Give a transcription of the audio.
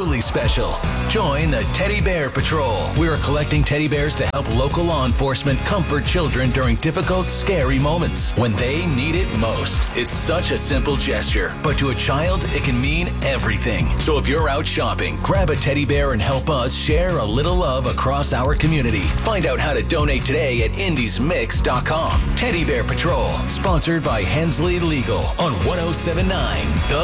truly special. Join the Teddy Bear Patrol. We're collecting teddy bears to help local law enforcement comfort children during difficult, scary moments when they need it most. It's such a simple gesture, but to a child, it can mean everything. So if you're out shopping, grab a teddy bear and help us share a little love across our community. Find out how to donate today at indiesmix.com. Teddy Bear Patrol, sponsored by Hensley Legal on 107.9 The